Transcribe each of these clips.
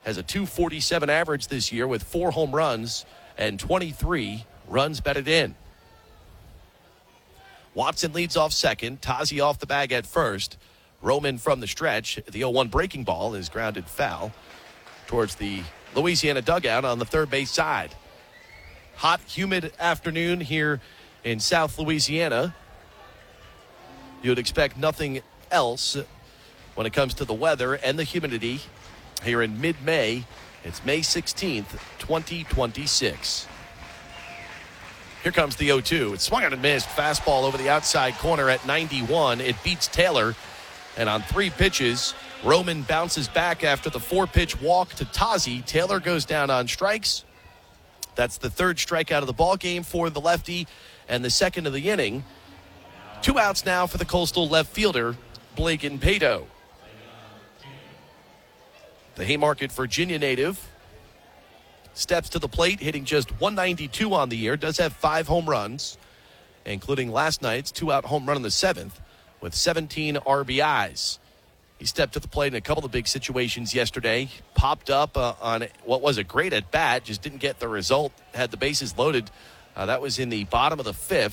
has a .247 average this year with 4 home runs and 23 runs batted in. Watson leads off second. Tazi off the bag at first. Roman from the stretch. The 0-1 breaking ball is grounded foul towards the Louisiana dugout on the third base side. Hot, humid afternoon here in South Louisiana. You'd expect nothing else when it comes to the weather and the humidity here in mid-May. It's May 16th, 2026. Here comes the 0-2. It's swung and missed. Fastball over the outside corner at 91. It beats Taylor. And on 3 pitches, Roman bounces back after the 4-pitch walk to Tazi. Taylor goes down on strikes. That's the 3rd strikeout of the ball game for the lefty and the 2nd of the inning. 2 outs now for the Coastal left fielder, Blagan Pato. The Haymarket, Virginia native steps to the plate, hitting just .192 on the year. Does have 5 home runs, including last night's 2-out home run in the 7th with 17 RBIs. He stepped to the plate in a couple of big situations yesterday. Popped up on what was a great at-bat, just didn't get the result. Had the bases loaded. That was in the bottom of the 5th.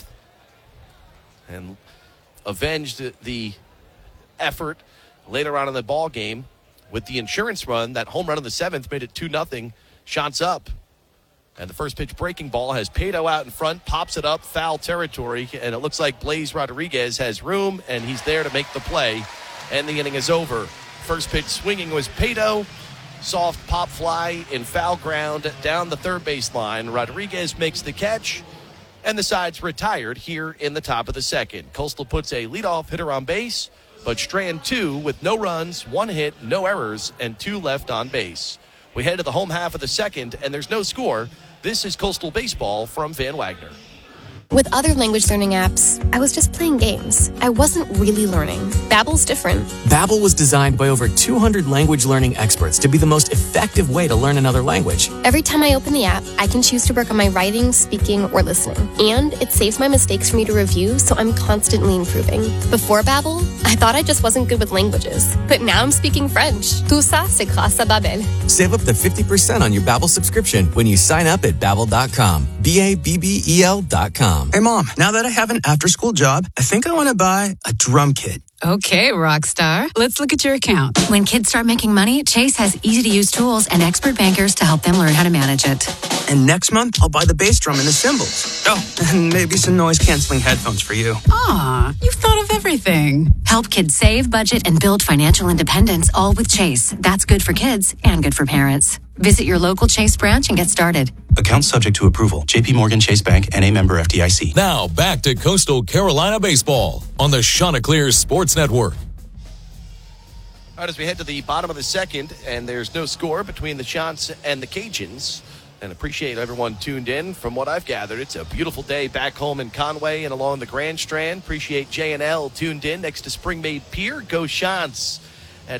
And avenged the effort later on in the ball game with the insurance run. That home run in the 7th made it 2-0. Shots up. And the first pitch breaking ball has Pato out in front, pops it up, foul territory. And it looks like Blaze Rodriguez has room, and he's there to make the play. And the inning is over. First pitch swinging was Pato. Soft pop fly in foul ground down the third base line. Rodriguez makes the catch, and the side's retired here in the top of the 2nd. Coastal puts a leadoff hitter on base, but Strand 2 with no runs, 1 hit, no errors, and 2 left on base. We head to the home half of the 2nd, and there's no score. This is Coastal Baseball from Van Wagner. With other language learning apps, I was just playing games. I wasn't really learning. Babbel's different. Babbel was designed by over 200 language learning experts to be the most effective way to learn another language. Every time I open the app, I can choose to work on my writing, speaking, or listening. And it saves my mistakes for me to review, so I'm constantly improving. Before Babbel, I thought I just wasn't good with languages. But now I'm speaking French. Tout ça, c'est grâce à Babbel. Save up to 50% on your Babbel subscription when you sign up at Babbel.com. Babbel.com. Hey, Mom, now that I have an after-school job, I think I want to buy a drum kit. Okay, Rockstar. Let's look at your account. When kids start making money, Chase has easy-to-use tools and expert bankers to help them learn how to manage it. And next month, I'll buy the bass drum and the cymbals. Oh, and maybe some noise-canceling headphones for you. Aw, you've thought of everything. Help kids save, budget, and build financial independence, all with Chase. That's good for kids and good for parents. Visit your local Chase branch and get started. Account subject to approval. J.P. Morgan Chase Bank, N.A. member FDIC. Now back to Coastal Carolina baseball on the Chanticleer Sports Network. All right, as we head to the bottom of the 2nd, and there's no score between the Chants and the Cajuns. And appreciate everyone tuned in. From what I've gathered, it's a beautiful day back home in Conway and along the Grand Strand. Appreciate J&L tuned in next to Springmaid Pier. Go Chants at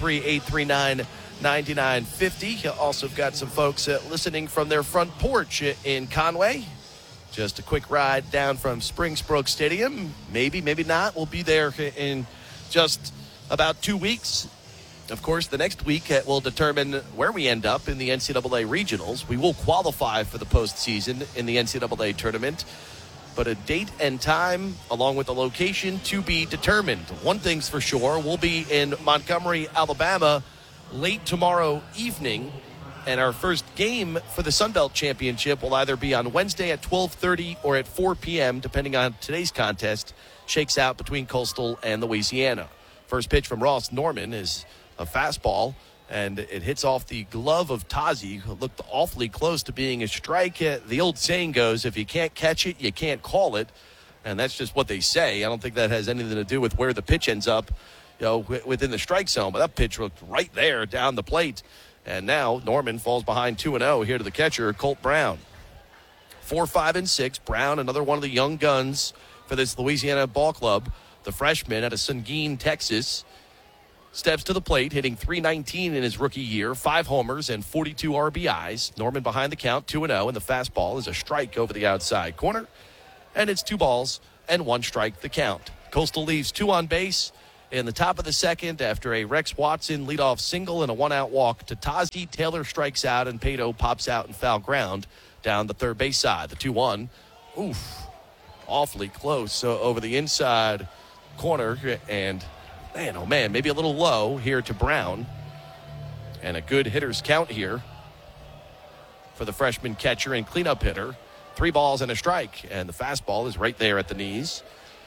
843-839-9950. Also got some folks listening from their front porch in Conway. Just a quick ride down from Springsbrook Stadium. Maybe, maybe not. We'll be there in just about 2 weeks. Of course, the next week will determine where we end up in the NCAA regionals. We will qualify for the postseason in the NCAA tournament, but a date and time, along with the location, to be determined. One thing's for sure, we'll be in Montgomery, Alabama, late tomorrow evening, and our first game for the Sun Belt Championship will either be on Wednesday at 12:30 or at 4 p.m., depending on today's contest, shakes out between Coastal and Louisiana. First pitch from Ross Norman is a fastball, and it hits off the glove of Tazi, who looked awfully close to being a strike. The old saying goes, if you can't catch it, you can't call it, and that's just what they say. I don't think that has anything to do with where the pitch ends up, within the strike zone, but that pitch looked right there down the plate. And now Norman falls behind 2-0 here to the catcher, Colt Brown. 4, 5, and 6. Brown, another one of the young guns for this Louisiana ball club. The freshman out of Seguin, Texas, steps to the plate, hitting .319 in his rookie year, 5 homers and 42 RBIs. Norman behind the count, 2-0, and the fastball is a strike over the outside corner. And it's 2 balls and 1 strike the count. Coastal leaves 2 on base in the top of the second after a Rex Watson leadoff single and a one-out walk to Tazi. Taylor strikes out, and Pato pops out in foul ground down the third base side. The 2-1. Oof. Awfully close over the inside corner. And, man, oh, man, maybe a little low here to Brown. And a good hitter's count here for the freshman catcher and cleanup hitter. 3 balls and a strike, and the fastball is right there at the knees.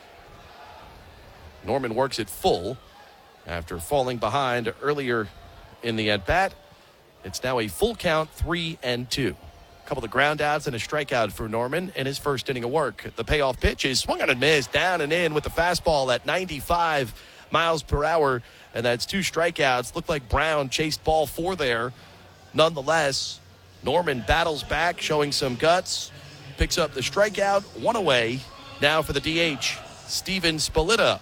Norman works it full after falling behind earlier in the at-bat. It's now a full count, 3-2. A couple of ground outs and a strikeout for Norman in his first inning of work. The payoff pitch is swung on and missed, down and in with the fastball at 95 miles per hour, and that's 2 strikeouts. Looked like Brown chased ball 4 there. Nonetheless, Norman battles back, showing some guts, picks up the strikeout, 1 away. Now for the DH, Steven Spalita.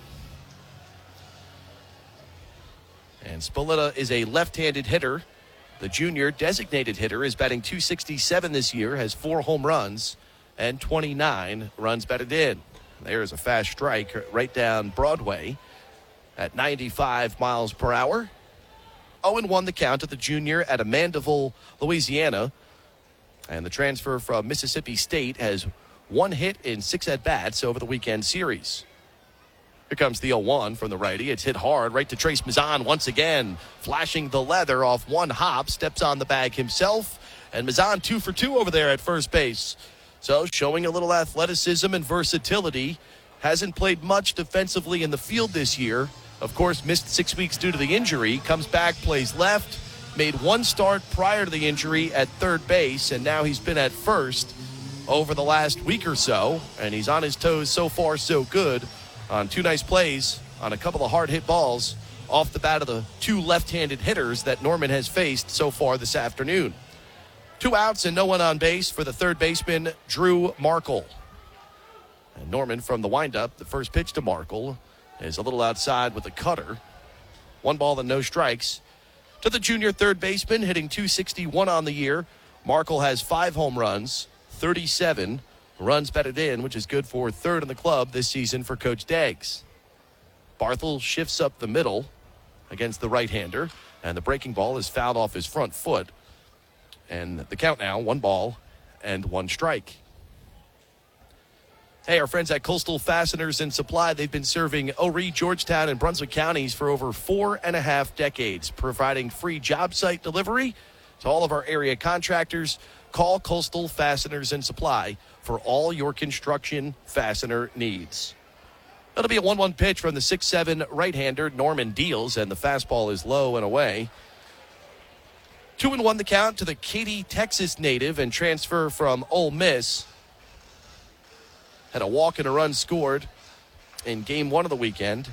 And Spalita is a left-handed hitter. The junior designated hitter is batting .267 this year, has 4 home runs and 29 runs batted in. There's a fast strike right down Broadway at 95 miles per hour. 0-1 the count at the junior at Amandeville, Louisiana. And the transfer from Mississippi State has 1 hit in 6 at-bats over the weekend series. Here comes the 0-1 from the righty. It's hit hard right to Trace Mazan once again. Flashing the leather off 1 hop. Steps on the bag himself. And Mazan 2 for 2 over there at first base. So showing a little athleticism and versatility. Hasn't played much defensively in the field this year. Of course, missed 6 weeks due to the injury. Comes back, plays left. Made 1 start prior to the injury at third base. And now he's been at first over the last week or so. And he's on his toes so far so good. On 2 nice plays on a couple of hard-hit balls off the bat of the 2 left-handed hitters that Norman has faced so far this afternoon. 2 outs and no one on base for the third baseman, Drew Markle. And Norman from the windup, the first pitch to Markle is a little outside with a cutter. 1 ball and no strikes. To the junior third baseman, hitting .261 on the year. Markle has 5 home runs, 37 runs batted in, which is good for 3rd in the club this season for Coach Deggs. Barthel shifts up the middle against the right-hander, and the breaking ball is fouled off his front foot. And the count now, 1 ball and 1 strike. Hey, our friends at Coastal Fasteners and Supply, they've been serving Horry, Georgetown, and Brunswick counties for over 4.5 decades, providing free job site delivery to all of our area contractors. Call Coastal Fasteners and Supply for all your construction fastener needs. That'll be a 1-1 pitch from the 6'7" right-hander. Norman deals, and the fastball is low and away. 2-1 the count to the Katy, Texas native and transfer from Ole Miss. Had a walk and a run scored in game 1 of the weekend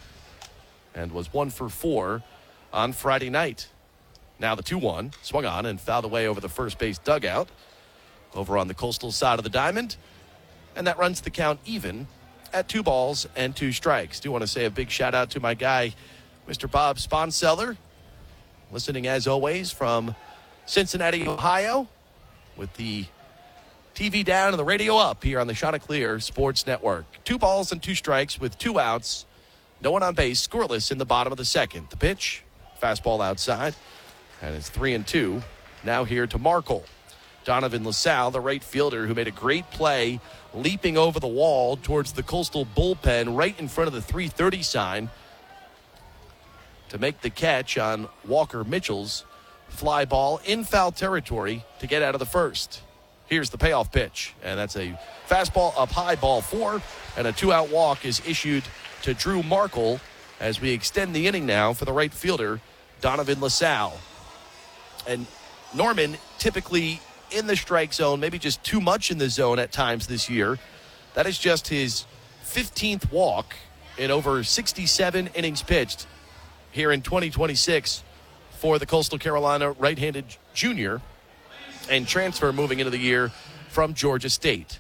and was 1 for 4 on Friday night. Now the 2-1, swung on and fouled away over the first base dugout over on the Coastal side of the diamond. And that runs the count even at 2 balls and 2 strikes. Do want to say a big shout out to my guy, Mr. Bob Sponseller, listening as always from Cincinnati, Ohio, with the TV down and the radio up here on the Chanticleer Sports Network. 2 balls and 2 strikes with 2 outs. No one on base, scoreless in the bottom of the second. The pitch, fastball outside. And it's 3-2. Now here to Markle. Donovan LaSalle, the right fielder, who made a great play leaping over the wall towards the Coastal bullpen right in front of the 3:30 sign to make the catch on Walker Mitchell's fly ball in foul territory to get out of the first. Here's the payoff pitch, and that's a fastball up high, ball 4, and a 2-out walk is issued to Drew Markle as we extend the inning now for the right fielder, Donovan LaSalle. And Norman typically in the strike zone, maybe just too much in the zone at times this year. That is just his 15th walk in over 67 innings pitched here in 2026 for the Coastal Carolina right-handed junior and transfer moving into the year from Georgia State.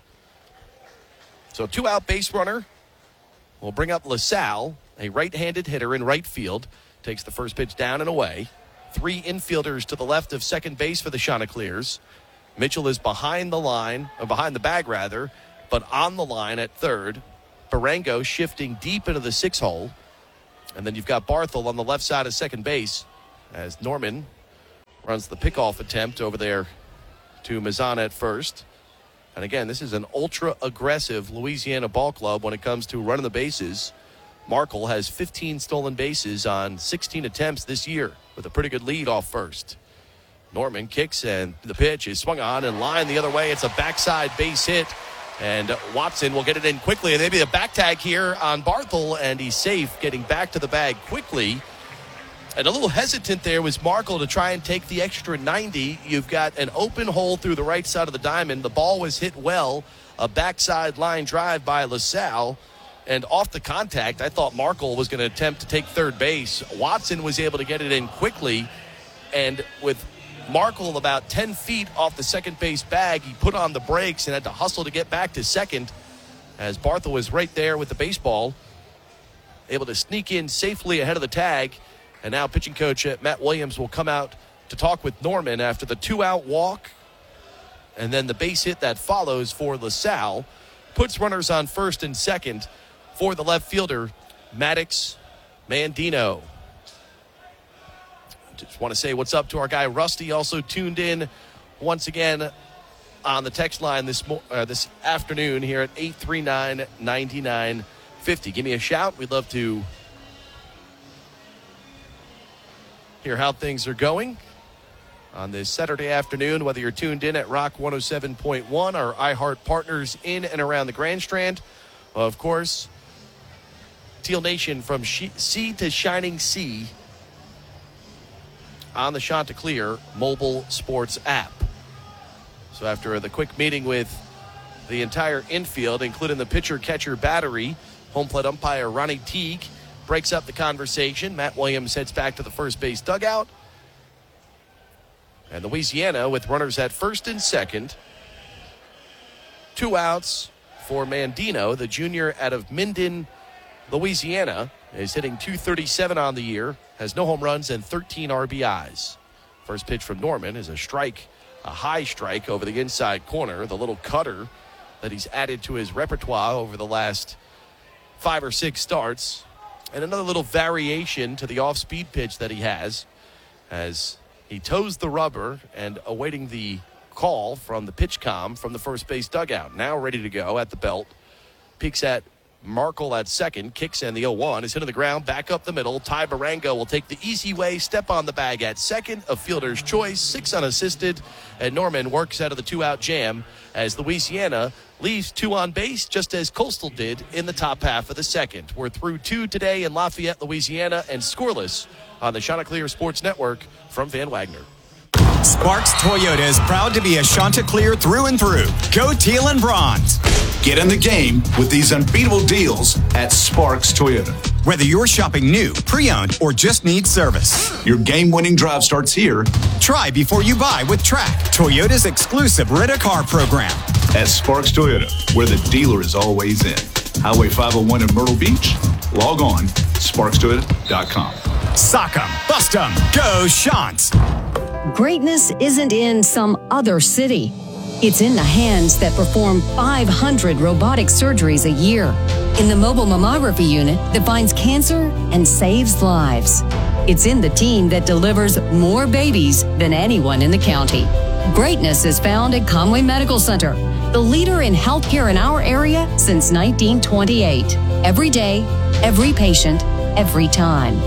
So 2-out base runner will bring up LaSalle, a right-handed hitter in right field, takes the first pitch down and away. 3 infielders to the left of second base for the Chanticleers. Mitchell is behind the bag, but on the line at third. Barango shifting deep into the 6 hole. And then you've got Barthel on the left side of second base as Norman runs the pickoff attempt over there to Mazan at first. And again, this is an ultra-aggressive Louisiana ball club when it comes to running the bases. Markle has 15 stolen bases on 16 attempts this year with a pretty good lead off first. Norman kicks, and the pitch is swung on and lined the other way. It's a backside base hit, and Watson will get it in quickly. And maybe a back tag here on Barthel, and he's safe, getting back to the bag quickly. And a little hesitant there was Markle to try and take the extra 90. You've got an open hole through the right side of the diamond. The ball was hit well, a backside line drive by LaSalle. And off the contact, I thought Markle was going to attempt to take third base. Watson was able to get it in quickly, and with Markle about 10 feet off the second base bag, he put on the brakes and had to hustle to get back to second as Barthel was right there with the baseball, able to sneak in safely ahead of the tag. And now pitching coach Matt Williams will come out to talk with Norman after the 2-out walk and then the base hit that follows for LaSalle. Puts runners on first and second for the left fielder, Maddox Mandino. Just want to say what's up to our guy Rusty, also tuned in once again on the text line this afternoon here at 839-9950. Give me a shout. We'd love to hear how things are going on this Saturday afternoon, whether you're tuned in at Rock 107.1, our iHeart partners in and around the Grand Strand. Of course, Teal Nation from sea to shining sea on the Chanticleer mobile sports app. So after the quick meeting with the entire infield, including the pitcher-catcher battery, home plate umpire Ronnie Teague breaks up the conversation. Matt Williams heads back to the first base dugout. And Louisiana with runners at first and second. 2 outs for Mandino, the junior out of Minden, Louisiana, is hitting .237 on the year, has no home runs and 13 RBIs. First pitch from Norman is a strike, a high strike over the inside corner, the little cutter that he's added to his repertoire over the last 5 or 6 starts. And another little variation to the off-speed pitch that he has as he toes the rubber and awaiting the call from the pitch comm from the first base dugout. Now ready to go at the belt. Peeks at Markle at second, kicks in the 0-1, is hit on the ground, back up the middle. Ty Barango will take the easy way, step on the bag at second, a fielder's choice, 6 unassisted, and Norman works out of the 2-out jam as Louisiana leaves 2 on base, just as Coastal did in the top half of the second. We're through 2 today in Lafayette, Louisiana, and scoreless on the Chanticleer Sports Network from Van Wagner. Sparks Toyota is proud to be a Chanticleer through and through. Go teal and bronze. Get in the game with these unbeatable deals at Sparks Toyota. Whether you're shopping new, pre-owned, or just need service, your game-winning drive starts here. Try before you buy with Track, Toyota's exclusive rent-a-car program. At Sparks Toyota, where the dealer is always in. Highway 501 in Myrtle Beach. Log on, sparkstoyota.com. Sock 'em, bust 'em, go Shants. Greatness isn't in some other city. It's in the hands that perform 500 robotic surgeries a year. In the mobile mammography unit that finds cancer and saves lives. It's in the team that delivers more babies than anyone in the county. Greatness is found at Conway Medical Center, the leader in healthcare in our area since 1928. Every day, every patient, every time.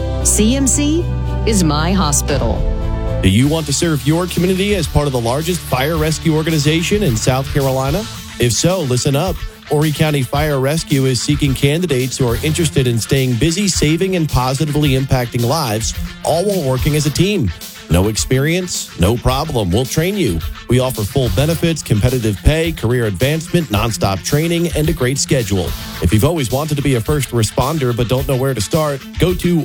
CMC is my hospital. Do you want to serve your community as part of the largest fire rescue organization in South Carolina? If so, listen up. Horry County Fire Rescue is seeking candidates who are interested in staying busy, saving, and positively impacting lives, all while working as a team. No experience? No problem. We'll train you. We offer full benefits, competitive pay, career advancement, nonstop training, and a great schedule. If you've always wanted to be a first responder but don't know where to start, go to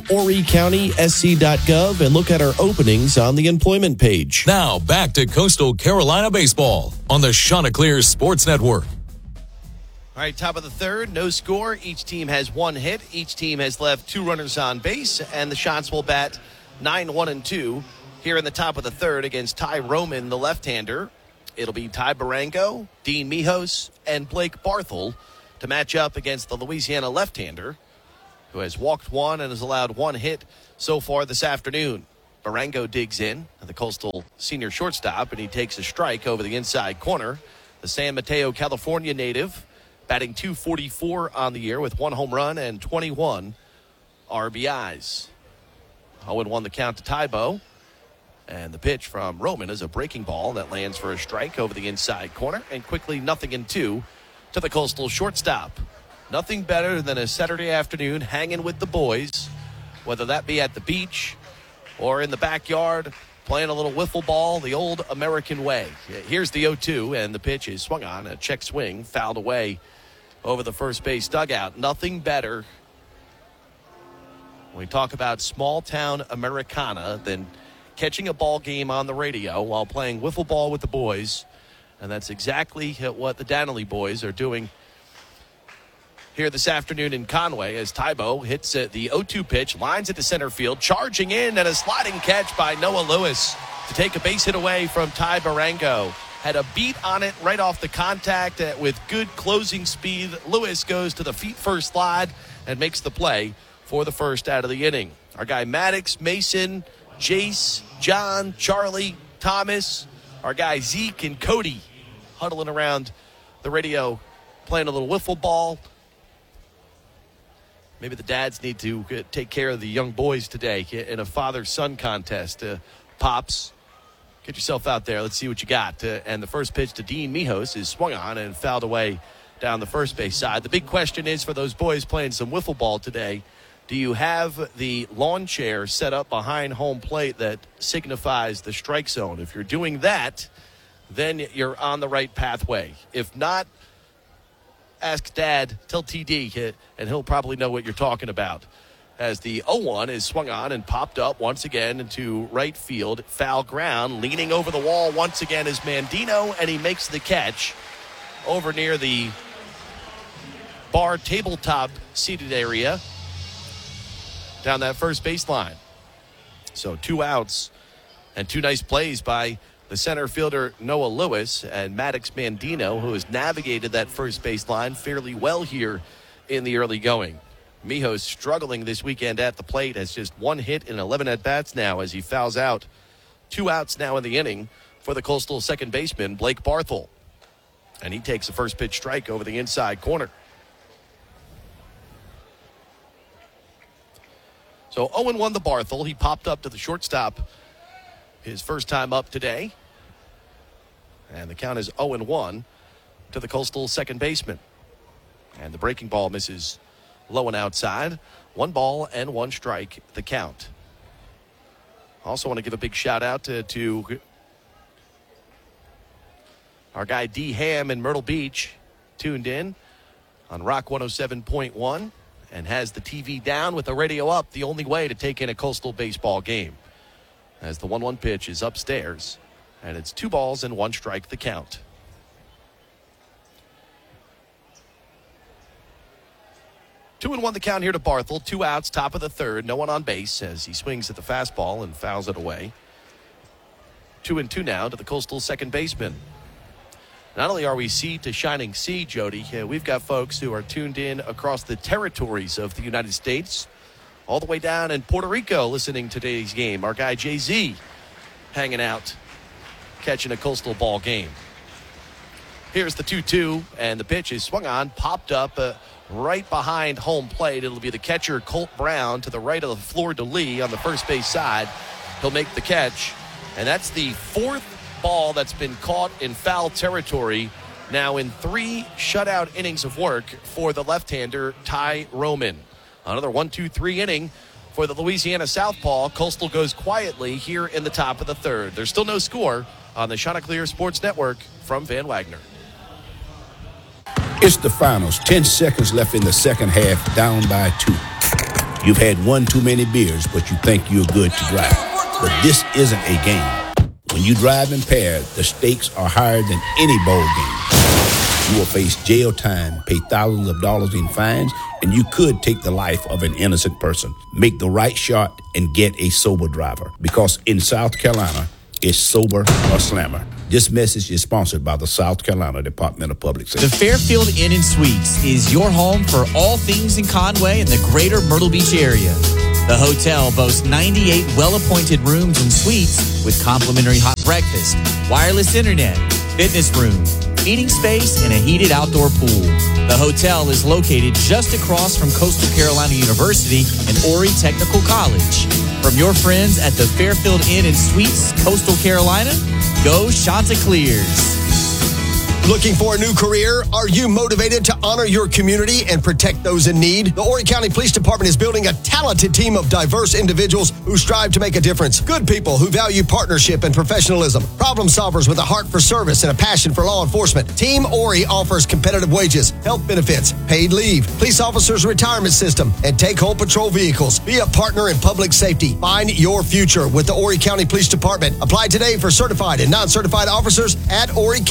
horrycountysc.gov and look at our openings on the employment page. Now, back to Coastal Carolina baseball on the Chanticleer Sports Network. All right, top of the third, no score. Each team has 1 hit. Each team has left 2 runners on base, and the Shots will bat 9-1-2. Here in the top of the third against Ty Roman, the left-hander. It'll be Ty Barango, Dean Mijos, and Blake Barthel to match up against the Louisiana left-hander, who has walked one and has allowed one hit so far this afternoon. Barango digs in, the Coastal senior shortstop, and he takes a strike over the inside corner. The San Mateo, California native, batting .244 on the year with 1 home run and 21 RBIs. 0-1 the count to Tybo. And the pitch from Roman is a breaking ball that lands for a strike over the inside corner. And quickly 0-2 to the Coastal shortstop. Nothing better than a Saturday afternoon hanging with the boys, whether that be at the beach or in the backyard, playing a little wiffle ball the old American way. Here's the 0-2, and the pitch is swung on. A check swing, fouled away over the first base dugout. Nothing better when we talk about small-town Americana than catching a ball game on the radio while playing wiffle ball with the boys. And that's exactly what the Dannelly boys are doing here this afternoon in Conway as Tybo hits the 0-2 pitch, lines it to center field, charging in, and a sliding catch by Noah Lewis to take a base hit away from Ty Barango. Had a beat on it right off the contact with good closing speed. Lewis goes to the feet first slide and makes the play for the first out of the inning. Our guy Maddox, Mason, Jace, John, Charlie, Thomas, our guy Zeke and Cody huddling around the radio playing a little wiffle ball. Maybe the dads need to take care of the young boys today in a father-son contest. Pops, get yourself out there. Let's see what you got. And the first pitch to Dean Mijos is swung on and fouled away down the first base side. The big question is for those boys playing some wiffle ball today, do you have the lawn chair set up behind home plate that signifies the strike zone? If you're doing that, then you're on the right pathway. If not, ask Dad, tell TD, and he'll probably know what you're talking about. As the 0-1 is swung on and popped up once again into right field, foul ground, leaning over the wall once again is Mandino, and he makes the catch over near the bar tabletop seated area down that first baseline. So 2 outs and 2 nice plays by the center fielder Noah Lewis and Maddox Mandino, who has navigated that first baseline fairly well here in the early going. Mijos struggling this weekend at the plate, has just 1 hit in 11 at-bats now as he fouls out. 2 outs now in the inning for the Coastal second baseman, Blake Barthel. And he takes a first pitch strike over the inside corner. So 0-1 the Barthel. He popped up to the shortstop his first time up today. And the count is 0-1 to the Coastal second baseman. And the breaking ball misses low and outside. 1 ball and 1 strike, the count. Also want to give a big shout out to our guy D. Ham in Myrtle Beach, tuned in on Rock 107.1 and has the TV down with the radio up, the only way to take in a Coastal baseball game. As the 1-1 pitch is upstairs, and it's 2 balls and 1 strike, the count. Two and 1 the count here to Barthel. 2 outs, top of the third. No one on base as he swings at the fastball and fouls it away. 2-2 now to the Coastal second baseman. Not only are we sea to shining sea, Jody, we've got folks who are tuned in across the territories of the United States, all the way down in Puerto Rico listening to today's game. Our guy Jay-Z hanging out, catching a Coastal ball game. Here's the 2-2, and the pitch is swung on, popped up right behind home plate. It'll be the catcher, Colt Brown, to the right of the fleur-de-lis on the first base side. He'll make the catch, and that's the 4th ball that's been caught in foul territory now in 3 shutout innings of work for the left-hander Ty Roman. Another 1-2-3 inning for the Louisiana Southpaw. Coastal goes quietly here in the top of the third. There's still no score on the Chanticleer Sports Network from Van Wagner. It's the finals. 10 seconds left in the second half, down by 2. You've had 1 too many beers, but you think you're good to drive. But this isn't a game. When you drive impaired, the stakes are higher than any bowl game. You will face jail time, pay thousands of dollars in fines, and you could take the life of an innocent person. Make the right shot and get a sober driver. Because in South Carolina, it's sober or slammer. This message is sponsored by the South Carolina Department of Public Safety. The Fairfield Inn & Suites is your home for all things in Conway and the greater Myrtle Beach area. The hotel boasts 98 well-appointed rooms and suites with complimentary hot breakfast, wireless internet, fitness room, meeting space, and a heated outdoor pool. The hotel is located just across from Coastal Carolina University and Horry Technical College. From your friends at the Fairfield Inn & Suites, Coastal Carolina, go Chanticleers. Looking for a new career? Are you motivated to honor your community and protect those in need? The Horry County Police Department is building a talented team of diverse individuals who strive to make a difference. Good people who value partnership and professionalism. Problem solvers with a heart for service and a passion for law enforcement. Team Horry offers competitive wages, health benefits, paid leave, police officers' retirement system, and take-home patrol vehicles. Be a partner in public safety. Find your future with the Horry County Police Department. Apply today for certified and non-certified officers at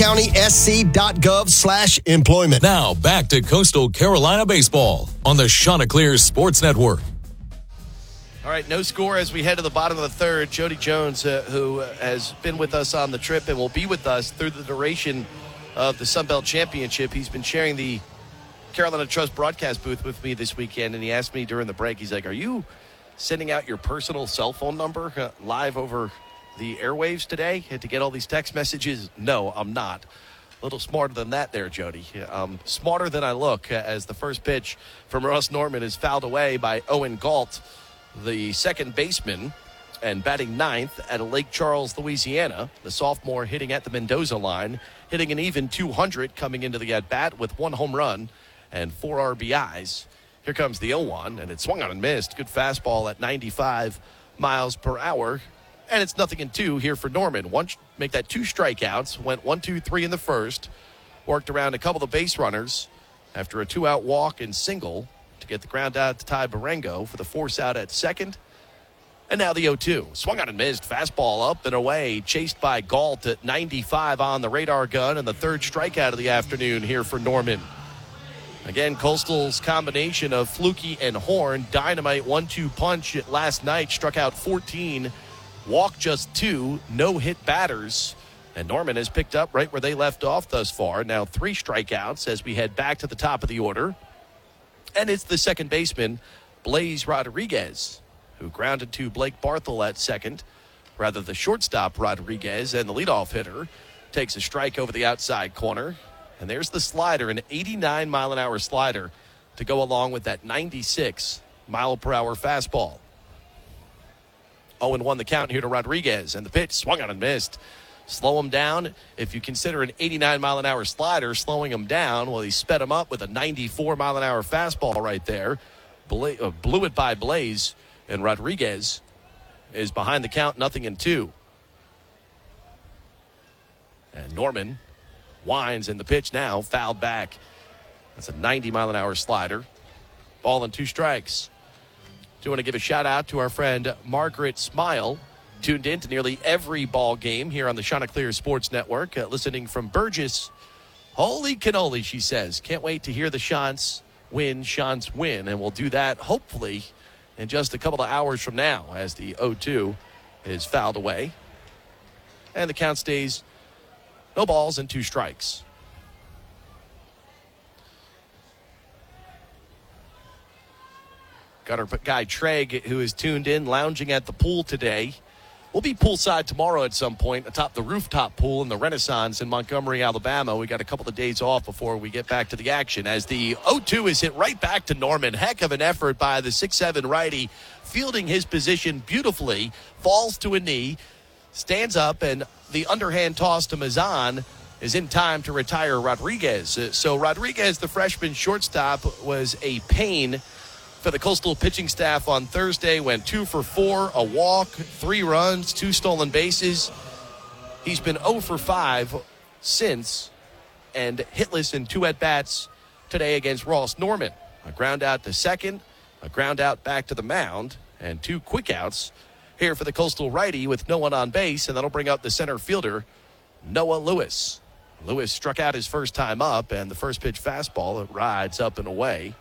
horrycountysc.gov/employment. Now back to Coastal Carolina baseball on the Chanticleer Sports Network. All right, no score as we head to the bottom of the third. Jody Jones, who has been with us on the trip and will be with us through the duration of the Sun Belt Championship. He's been sharing the Carolina Trust broadcast booth with me this weekend, and he asked me during the break, he's like, are you sending out your personal cell phone number live over the airwaves today to get all these text messages? No, I'm not. A little smarter than that there, Jody. Smarter than I look, as the first pitch from Ross Norman is fouled away by Owen Galt, the second baseman, and batting ninth at Lake Charles, Louisiana. The sophomore hitting at the Mendoza line, hitting an even 200 coming into the at-bat with 1 home run and 4 RBIs. Here comes the 0-1, and it swung on and missed. Good fastball at 95 miles per hour. And it's 0-2 here for Norman. Make that 2 strikeouts. Went 1-2-3 in the first. Worked around a couple of base runners after a 2-out walk and single to get the ground out to Ty Barengo for the force out at second. And now the 0-2. Swung on and missed. Fastball up and away. Chased by Galt at 95 on the radar gun. And the third strikeout of the afternoon here for Norman. Again, Coastal's combination of Flukie and Horn. Dynamite 1-2 punch last night. Struck out 14. Walked just 2, no-hit batters, and Norman has picked up right where they left off thus far. Now 3 strikeouts as we head back to the top of the order. And it's the second baseman, Blaze Rodriguez, who grounded to Blake Barthel at second. Rather, the shortstop, Rodriguez, and the leadoff hitter takes a strike over the outside corner. And there's the slider, an 89-mile-an-hour slider to go along with that 96-mile-per-hour fastball. 0-1 the count here to Rodriguez, and the pitch swung on and missed. Slow him down. If you consider an 89-mile-an-hour slider slowing him down, well, he sped him up with a 94-mile-an-hour fastball right there. Blew it by Blaze, and Rodriguez is behind the count, 0-2. And Norman winds in the pitch now, fouled back. That's a 90-mile-an-hour slider. Ball and 2 strikes. Do want to give a shout out to our friend Margaret Smile, tuned in to nearly every ball game here on the Chanticleer Sports Network, listening from Burgess. Holy cannoli, she says. Can't wait to hear the Shants win, and we'll do that hopefully in just a couple of hours from now as the 0-2 is fouled away. And the count stays no balls and 2 strikes. Got our guy Treg, who is tuned in, lounging at the pool today. We'll be poolside tomorrow at some point atop the rooftop pool in the Renaissance in Montgomery, Alabama. We got a couple of days off before we get back to the action as the 0-2 is hit right back to Norman. Heck of an effort by the 6'7" righty, fielding his position beautifully, falls to a knee, stands up, and the underhand toss to Mazan is in time to retire Rodriguez. So Rodriguez, the freshman shortstop, was a pain for the Coastal pitching staff on Thursday. Went 2 for 4, a walk, 3 runs, 2 stolen bases. He's been 0 for 5 since, and hitless in 2 at-bats today against Ross Norman. A ground out to second, a ground out back to the mound, and 2 quick outs here for the Coastal righty with no one on base, and that'll bring up the center fielder, Noah Lewis. Lewis struck out his first time up, and the first pitch fastball, it rides up and away.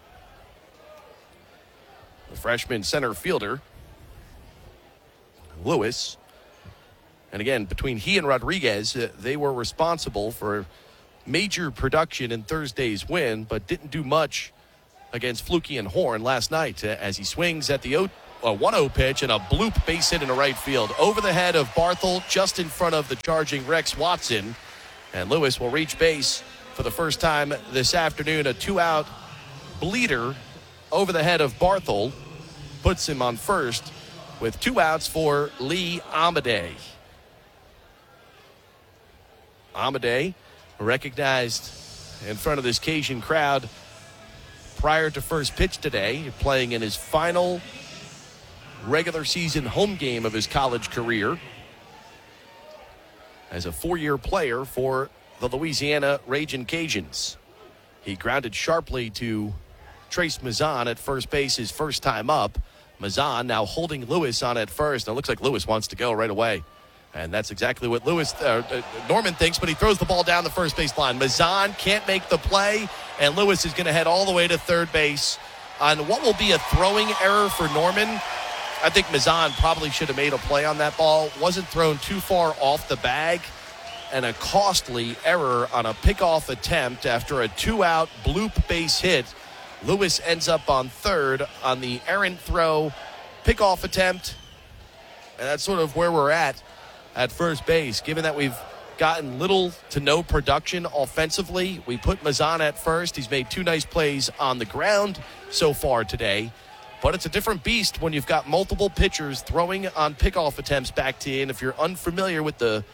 The freshman center fielder, Lewis, And again, between he and Rodriguez, they were responsible for major production in Thursday's win, but didn't do much against Flukie and Horn last night as he swings at the 1-0 pitch and a bloop base hit into right field over the head of Barthel, just in front of the charging Rex Watson. And Lewis will reach base for the first time this afternoon. A 2-out bleeder over the head of Barthel puts him on first with 2 outs for Lee Amadei. Amadei recognized in front of this Cajun crowd prior to first pitch today, playing in his final regular season home game of his college career as a 4-year player for the Louisiana Ragin' Cajuns. He grounded sharply to Trace Mazan at first base his first time up. Mazan now holding Lewis on at first. And it looks like Lewis wants to go right away. And that's exactly what Norman thinks, but he throws the ball down the first base line. Mazan can't make the play, and Lewis is going to head all the way to third base on what will be a throwing error for Norman. I think Mazan probably should have made a play on that ball. Wasn't thrown too far off the bag, and a costly error on a pickoff attempt after a 2-out bloop base hit. Lewis ends up on third on the errant throw pickoff attempt, and that's sort of where we're at first base. Given that we've gotten little to no production offensively, we put Mazan at first. He's made 2 nice plays on the ground so far today, but it's a different beast when you've got multiple pitchers throwing on pickoff attempts back to you. And if you're unfamiliar with the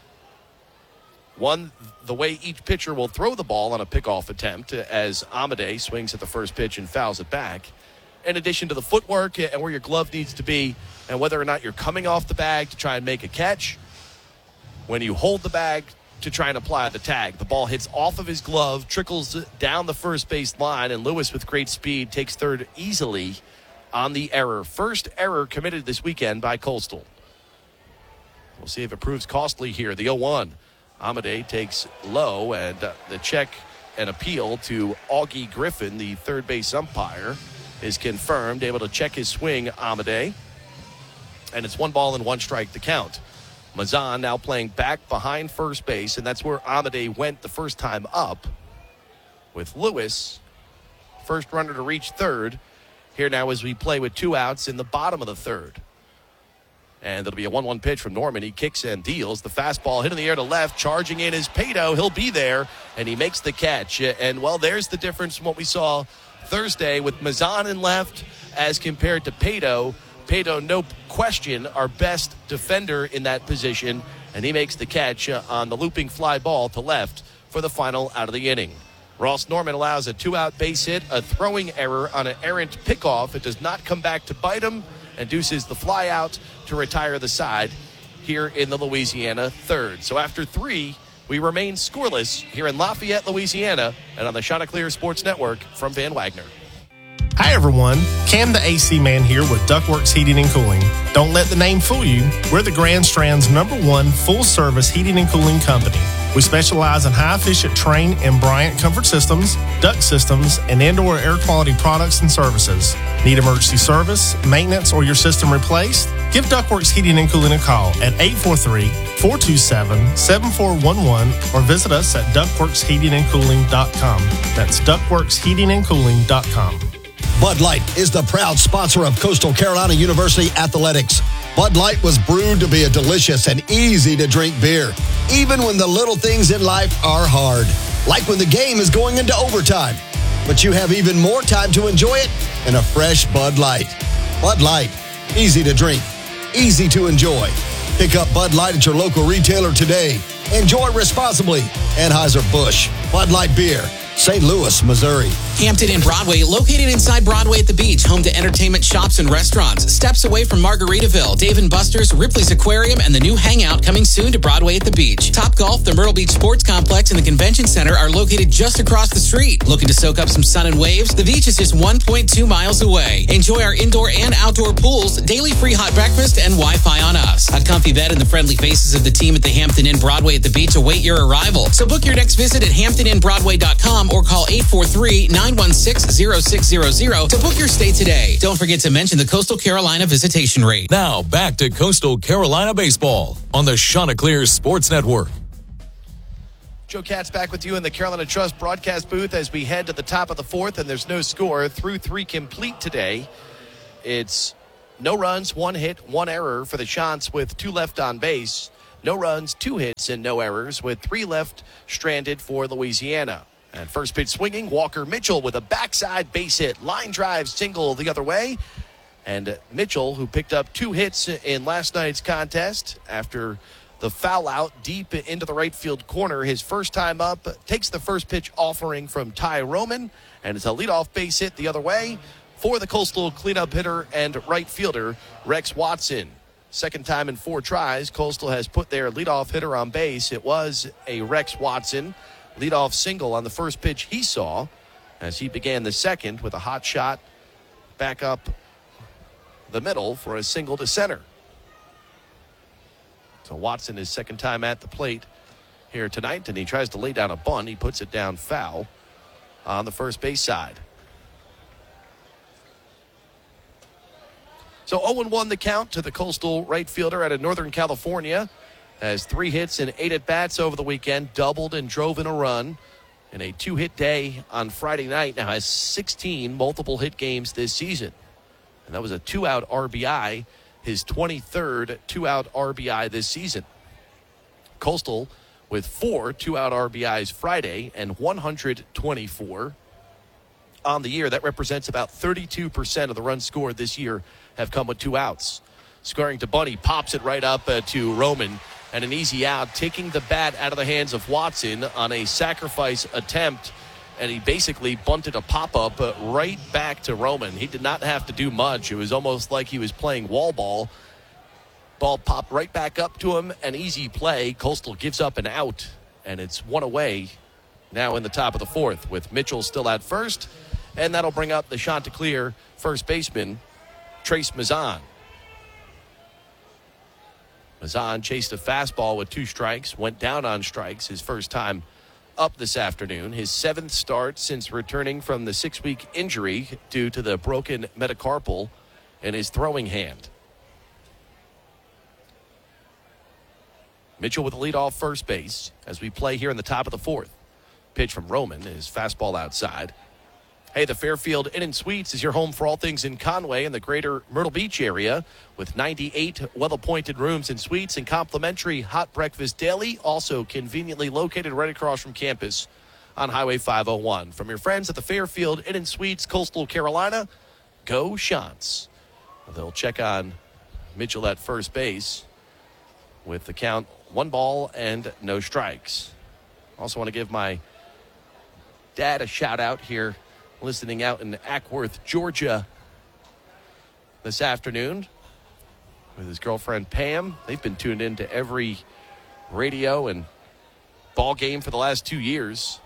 way each pitcher will throw the ball on a pickoff attempt, as Amadei swings at the first pitch and fouls it back, in addition to the footwork and where your glove needs to be and whether or not you're coming off the bag to try and make a catch, when you hold the bag to try and apply the tag, the ball hits off of his glove, trickles down the first base line, and Lewis with great speed takes third easily on the error. First error committed this weekend by Coastal. We'll see if it proves costly here. The 0-1. Amadei takes low, and the check and appeal to Augie Griffin, the third base umpire, is confirmed. Able to check his swing, Amadei. And it's 1 ball and 1 strike to count. Mazan now playing back behind first base, and that's where Amadei went the first time up, with Lewis, first runner to reach third, here now as we play with 2 outs in the bottom of the third. And it'll be a 1-1 pitch from Norman. He kicks and deals. The fastball hit in the air to left. Charging in is Pato. He'll be there, and he makes the catch. And, well, there's the difference from what we saw Thursday with Mazan in left as compared to Pato. Pato, no question, our best defender in that position, and he makes the catch on the looping fly ball to left for the final out of the inning. Ross Norman allows a 2-out base hit, a throwing error on an errant pickoff. It does not come back to bite him, and deuces the fly out to retire the side here in the Louisiana third. So after 3, we remain scoreless here in Lafayette, Louisiana, and on the Chanticleer Sports Network from Van Wagner. Hi everyone, Cam the AC Man here with Ductworks Heating and Cooling. Don't let the name fool you. We're the Grand Strand's #1 full-service heating and cooling company. We specialize in high-efficient Trane and Bryant comfort systems, duct systems, and indoor air quality products and services. Need emergency service, maintenance, or your system replaced? Give Ductworks Heating and Cooling a call at 843-427-7411 or visit us at ductworksheatingandcooling.com. That's ductworksheatingandcooling.com. Bud Light is the proud sponsor of Coastal Carolina University Athletics. Bud Light was brewed to be a delicious and easy-to-drink beer, even when the little things in life are hard, like when the game is going into overtime. But you have even more time to enjoy it in a fresh Bud Light. Bud Light, easy to drink, easy to enjoy. Pick up Bud Light at your local retailer today. Enjoy responsibly. Anheuser-Busch, Bud Light Beer, St. Louis, Missouri. Hampton Inn Broadway, located inside Broadway at the beach, home to entertainment shops and restaurants. Steps away from Margaritaville, Dave & Buster's, Ripley's Aquarium, and the new Hangout coming soon to Broadway Broadway at the beach. Topgolf, the Myrtle Beach Sports Complex, and the Convention Center are located just across the street. Looking to soak up some sun and waves? The beach is just 1.2 miles away. Enjoy our indoor and outdoor pools, daily free hot breakfast, and Wi-Fi on us. A comfy bed and the friendly faces of the team at the Hampton Inn Broadway at the beach await your arrival. So book your next visit at HamptonInnBroadway.com or call 843-916-0600 to book your stay today. Don't forget to mention the Coastal Carolina visitation rate. Now back to Coastal Carolina baseball on the Chanticleer Sports Network. Joe Katz back with you in the Carolina Trust broadcast booth as we head to the top of the fourth, and there's no score through 3 complete today. It's no runs, 1 hit, 1 error for the Chants with 2 left on base. No runs, 2 hits, and no errors with 3 left stranded for Louisiana. And first pitch swinging, Walker Mitchell with a backside base hit. Line drive single the other way. And Mitchell, who picked up 2 hits in last night's contest after the foul out deep into the right field corner, his first time up, takes the first pitch offering from Ty Roman. And it's a leadoff base hit the other way for the Coastal cleanup hitter and right fielder, Rex Watson. Second time in 4 tries, Coastal has put their leadoff hitter on base. It was a Rex Watson leadoff single on the first pitch he saw as he began the second with a hot shot back up the middle for a single to center. So Watson is second time at the plate here tonight, and he tries to lay down a bunt. He puts it down foul on the first base side. So 0-1 the count to the Coastal right fielder out of Northern California. Has 3 hits and 8 at-bats over the weekend, doubled and drove in a run in a 2-hit day on Friday night. Now has 16 multiple hit games this season. And that was a 2-out RBI, his 23rd 2-out RBI this season. Coastal with 4 2-out RBIs Friday and 124 on the year. That represents about 32% of the runs scored this year have come with 2 outs. Scoring to Bunny, pops it right up to Roman. And an easy out, taking the bat out of the hands of Watson on a sacrifice attempt. And he basically bunted a pop-up right back to Roman. He did not have to do much. It was almost like he was playing wall ball. Ball popped right back up to him. An easy play. Coastal gives up an out. And it's 1 away now in the top of the fourth with Mitchell still at first. And that'll bring up the Chanticleer first baseman, Trace Mazan. Mazan chased a fastball with 2 strikes, went down on strikes his first time up this afternoon. His 7th start since returning from the 6-week injury due to the broken metacarpal in his throwing hand. Mitchell with the lead off first base as we play here in the top of the fourth. Pitch from Roman, his fastball outside. Hey, the Fairfield Inn & Suites is your home for all things in Conway and the greater Myrtle Beach area with 98 well-appointed rooms and suites and complimentary hot breakfast daily, also conveniently located right across from campus on Highway 501. From your friends at the Fairfield Inn & Suites, Coastal Carolina, go Chants. They'll check on Mitchell at first base with the count 1 ball and no strikes. Also want to give my dad a shout out here, listening out in Ackworth, Georgia this afternoon with his girlfriend Pam. They've been tuned in to every radio and ball game for the last 2 years.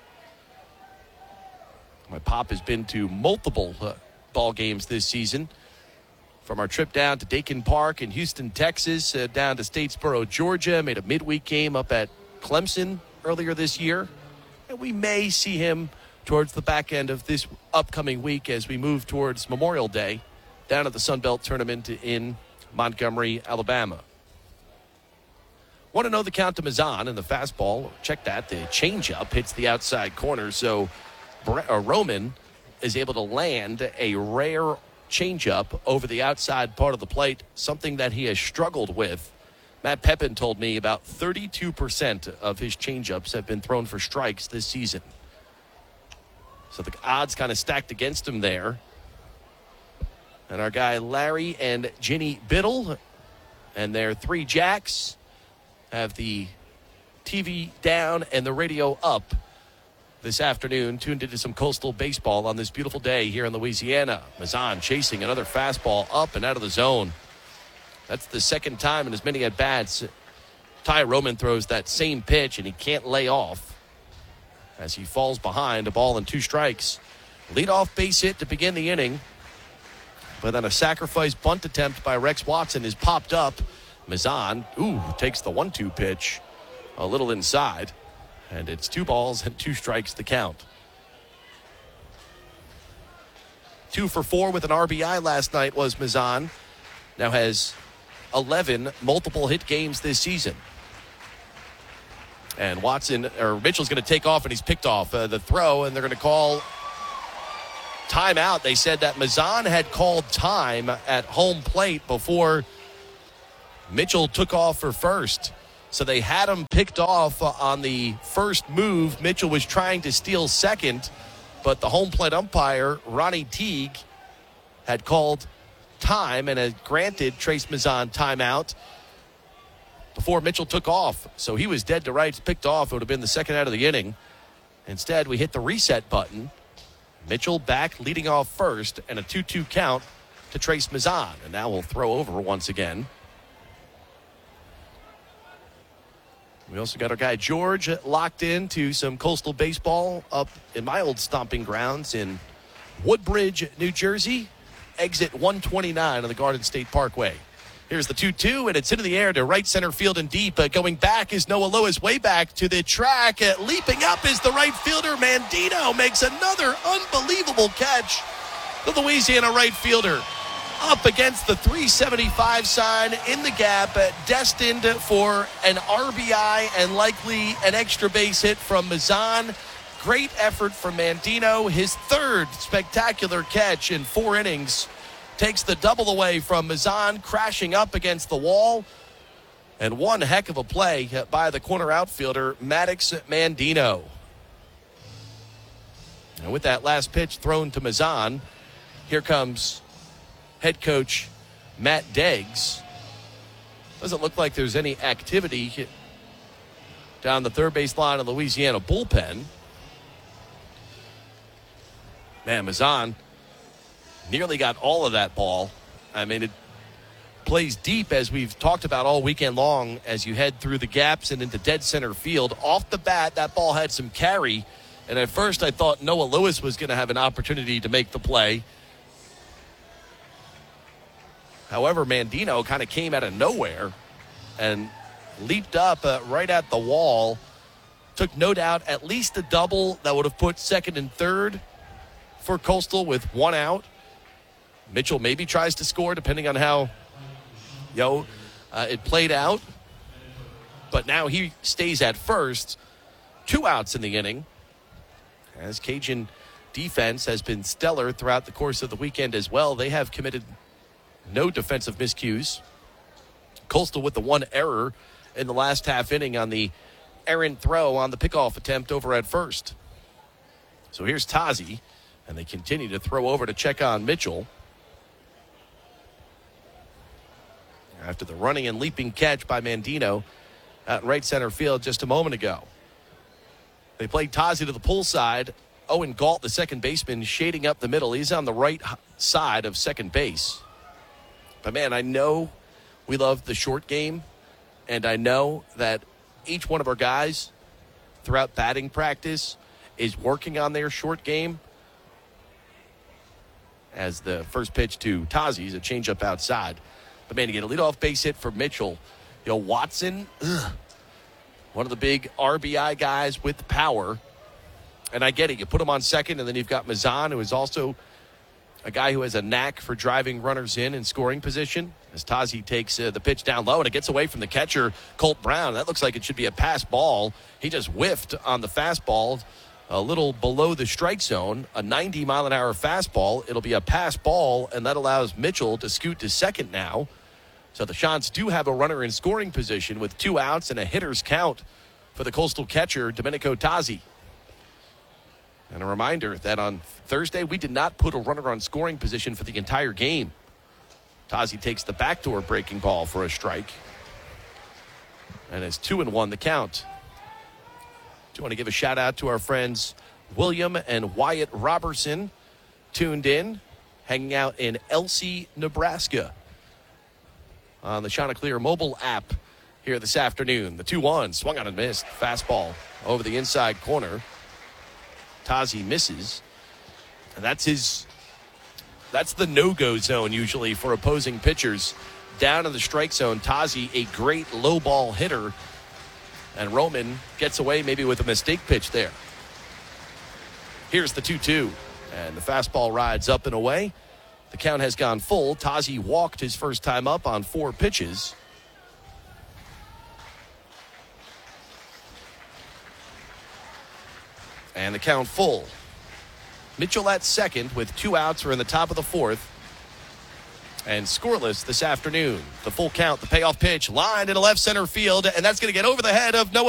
My pop has been to multiple ball games this season, from our trip down to Dakin Park in Houston, Texas, down to Statesboro, Georgia. Made a midweek game up at Clemson earlier this year. And we may see him towards the back end of this upcoming week as we move towards Memorial Day down at the Sun Belt Tournament in Montgomery, Alabama. Want to know the count to Mazan and the fastball? Check that. The changeup hits the outside corner, so Roman is able to land a rare changeup over the outside part of the plate, something that he has struggled with. Matt Pepin told me about 32% of his changeups have been thrown for strikes this season. So the odds kind of stacked against him there. And our guy Larry and Ginny Biddle and their 3 Jacks have the TV down and the radio up this afternoon, tuned into some Coastal baseball on this beautiful day here in Louisiana. Mazan chasing another fastball up and out of the zone. That's the second time in as many at-bats Ty Roman throws that same pitch, and he can't lay off as he falls behind, a ball and 2 strikes. Leadoff base hit to begin the inning, but then a sacrifice bunt attempt by Rex Watson is popped up. Mazan, takes the 1-2 pitch a little inside, and it's 2 balls and 2 strikes to count. 2 for 4 with an RBI last night was Mazan. Now has 11 multiple hit games this season. And Mitchell's going to take off, and he's picked off the throw, and they're going to call timeout. They said that Mazan had called time at home plate before Mitchell took off for first. So they had him picked off on the first move. Mitchell was trying to steal second, but the home plate umpire, Ronnie Teague, had called time and had granted Trace Mazan timeout before Mitchell took off. So he was dead to rights, picked off. It would have been the second out of the inning. Instead, we hit the reset button. Mitchell back leading off first, and a 2-2 count to Trace Mazan. And now we'll throw over once again. We also got our guy George locked into some Coastal baseball up in my old stomping grounds in Woodbridge, New Jersey. Exit 129 on the Garden State Parkway. Here's the 2-2, and it's into the air to right center field and deep. Going back is Noah Lewis, way back to the track. Leaping up is the right fielder. Mandino makes another unbelievable catch. The Louisiana right fielder up against the 375 sign in the gap, destined for an RBI and likely an extra base hit from Mazan. Great effort from Mandino. His 3rd spectacular catch in 4 innings. Takes the double away from Mazan, crashing up against the wall. And one heck of a play by the corner outfielder, Maddox Mandino. And with that last pitch thrown to Mazan, here comes head coach Matt Deggs. Doesn't look like there's any activity down the third base line of the Louisiana bullpen. Man, Mazan nearly got all of that ball. I mean, it plays deep, as we've talked about all weekend long, as you head through the gaps and into dead center field. Off the bat, that ball had some carry, and at first I thought Noah Lewis was going to have an opportunity to make the play. However, Mandino kind of came out of nowhere and leaped up right at the wall. Took no doubt at least a double that would have put second and third for Coastal with 1 out. Mitchell maybe tries to score depending on how it played out. But now he stays at first. 2 outs in the inning, as Cajun defense has been stellar throughout the course of the weekend as well. They have committed no defensive miscues. Coastal with the 1 error in the last half inning on the errant throw on the pickoff attempt over at first. So here's Tazi, and they continue to throw over to check on Mitchell. After the running and leaping catch by Mandino out in right center field just a moment ago. They played Tazi to the pull side. Owen Galt, the second baseman, shading up the middle. He's on the right side of second base. But, man, I know we love the short game, and I know that each one of our guys throughout batting practice is working on their short game. As the first pitch to Tazi is a changeup outside. But, man, you get a leadoff base hit for Mitchell. Watson, one of the big RBI guys with power. And I get it. You put him on second, and then you've got Mazan, who is also a guy who has a knack for driving runners in scoring position. As Tazi takes the pitch down low, and it gets away from the catcher, Colt Brown. That looks like it should be a pass ball. He just whiffed on the fastball, a little below the strike zone, a 90-mile-an-hour fastball. It'll be a pass ball, and that allows Mitchell to scoot to second now. So the Chants do have a runner in scoring position with 2 outs and a hitter's count for the Coastal catcher, Domenico Tazi. And a reminder that on Thursday, we did not put a runner on scoring position for the entire game. Tazi takes the backdoor breaking ball for a strike. And it's 2-1 the count. Do want to give a shout out to our friends William and Wyatt Robertson, tuned in, hanging out in Elsie, Nebraska, on the Chanticleer mobile app here this afternoon. The 2-1 swung on and missed. Fastball over the inside corner. Tazi misses. And that's the no-go zone usually for opposing pitchers. Down in the strike zone, Tazi, a great low ball hitter. And Roman gets away maybe with a mistake pitch there. Here's the 2-2. And the fastball rides up and away. The count has gone full. Tazi walked his first time up on 4 pitches. And the count full. Mitchell at second with 2 outs. We're in the top of the 4th. And scoreless this afternoon. The full count, the payoff pitch, lined into left center field. And that's going to get over the head of Noah